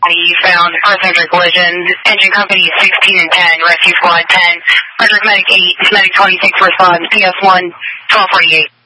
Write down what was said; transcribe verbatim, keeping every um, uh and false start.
You found earth-centric collision. Engine company sixteen and ten, rescue squad ten. Frederick Medic eight, Medic twenty-six response, P S one, twelve forty-eight.